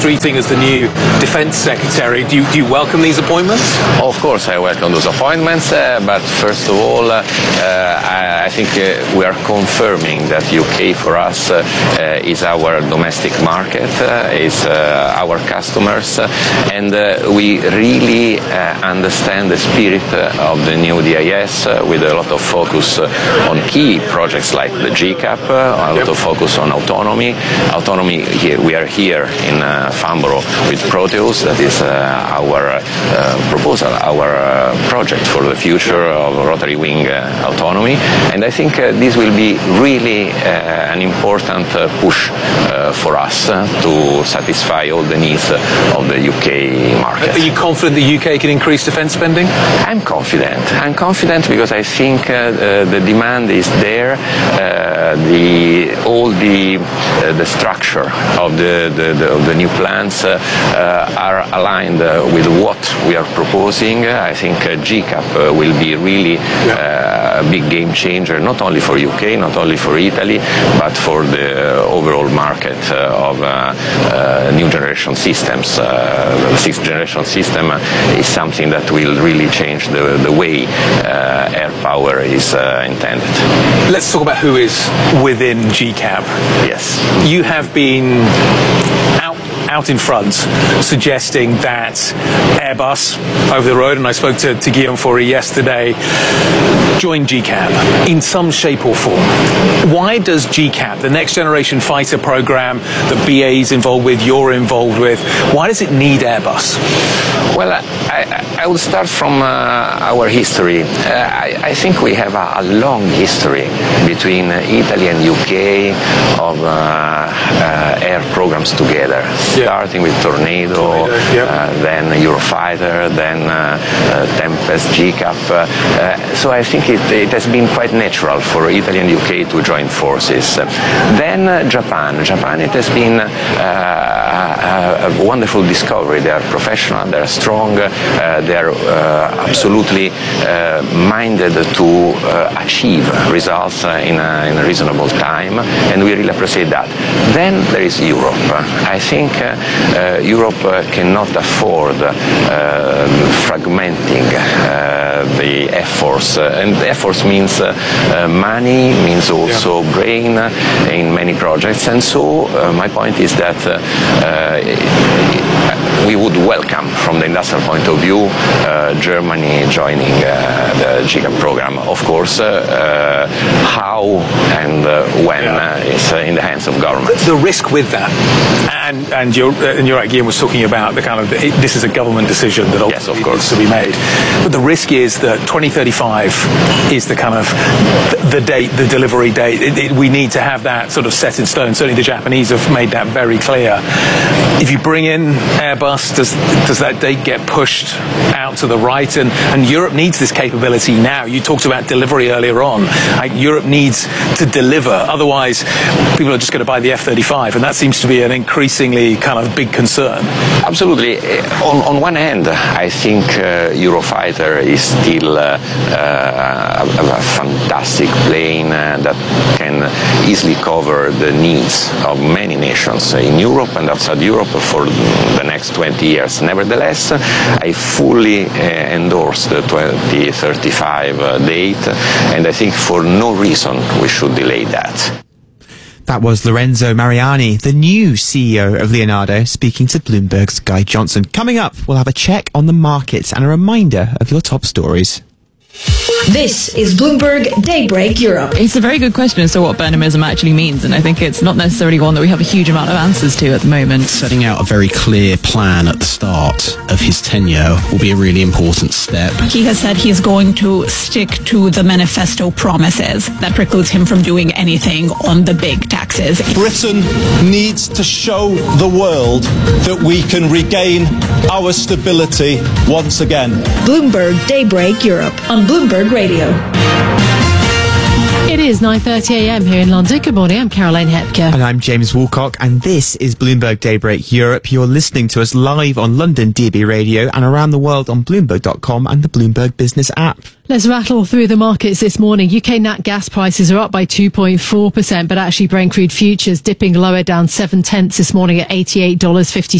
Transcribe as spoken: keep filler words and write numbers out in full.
Streeting as the new Defence Secretary. Do you, do you welcome these appointments? Of course, I welcome those appointments, uh, but first of all, uh, I, I think uh, we are confirming that U K for us uh, uh, is our domestic market, uh, is uh, our customers, uh, and uh, we really uh, understand the spirit uh, of the new D I S uh, with a lot of focus uh, on key projects like the G CAP, uh, a lot yep. of focus on autonomy. Autonomy, here, we are here in uh, Farnborough with Proteus, that is uh, our uh, proposal, our uh, project for the future of rotary wing uh, autonomy, and I think uh, this will be really uh, an important uh, push uh, for us uh, to satisfy all the needs uh, of the U K market. Are you confident the U K can increase defence spending? I'm confident. I'm confident because I think uh, uh, the demand is there. Uh, the all the uh, the structure of the the, the, of the new plans uh, uh, are aligned uh, with what we are proposing. I think uh, G CAP uh, will be really uh, a big game changer, not only for U K, not only for Italy, but for the overall market uh, of uh, uh, new generation systems. Uh, the sixth generation system is something that will really change the, the way uh, air power is uh, intended. Let's talk about who is within G CAP. Yes. You have been out out in front suggesting that Airbus over the road, and I spoke to, to Guillaume Faury yesterday, join G CAP in some shape or form. Why does G CAP, the next generation fighter program that B A is involved with, you're involved with, why does it need Airbus? Well, I, I will start from uh, our history. Uh, I, I think we have a, a long history between uh, Italy and U K of uh, uh, air programs together, yeah. starting with Tornado, Tornado yep. uh, then Eurofighter, then uh, uh, Tempest, G CAP. Uh, uh, so I think it, it has been quite natural for Italy and U K to join forces. Uh, then uh, Japan. Japan, it has been uh, a, a wonderful discovery. They are professional, they are strong, uh, they are uh, absolutely uh, minded to uh, achieve results uh, in, a, in a reasonable time, and we really appreciate that. Then there is Europe. I think uh, uh, Europe uh, cannot afford uh, fragmenting uh, the efforts, uh, and efforts means uh, uh, money, means also yeah. brain uh, in many projects, and so uh, my point is that uh, uh, we would welcome, from the industrial point of view, uh, Germany joining uh, the G CAP program. Of course, uh, uh, how and uh, when yeah. uh, is uh, in the hands of government. The risk with that, and and you're, uh, and you're right, Guillaume was talking about the kind of, it, this is a government decision that ultimately yes, of course. needs to be made. But the risk is that twenty thirty-five is the kind of the, the date, the delivery date. It, it, we need to have that sort of set in stone. Certainly the Japanese have made that very clear. If you bring in Airbus, does does that date get pushed out to the right? And, and Europe needs this capability now. You talked about delivery earlier on. Like, Europe needs to deliver. Otherwise, people are just going to buy the F thirty-five, and that seems to be an increasingly kind of big concern. Absolutely. On, on one hand, I think uh, Eurofighter is still uh, uh, a, a fantastic plane uh, that can easily cover the needs of many nations in Europe and outside Europe for the next twenty years. Nevertheless, I fully uh, endorse the twenty thirty-five uh, date, and I think for no reason we should delay that. That was Lorenzo Mariani, the new C E O of Leonardo, speaking to Bloomberg's Guy Johnson. Coming up, we'll have a check on the markets and a reminder of your top stories. This is Bloomberg Daybreak Europe. It's a very good question as to what Burnhamism actually means, and I think it's not necessarily one that we have a huge amount of answers to at the moment. Setting out a very clear plan at the start of his tenure will be a really important step. He has said he's going to stick to the manifesto promises. That precludes him from doing anything on the big taxes. Britain needs to show the world that we can regain our stability once again. Bloomberg Daybreak Europe on Bloomberg Radio. It is nine thirty a m here in London. Good morning, I'm Caroline Hepker. And I'm James Woolcock, and this is Bloomberg Daybreak Europe. You're listening to us live on London D B Radio and around the world on Bloomberg dot com and the Bloomberg Business app. Let's rattle through the markets this morning. U K nat gas prices are up by two point four percent, but actually Brent crude futures dipping lower, down seven tenths this morning at eighty-eight dollars fifty.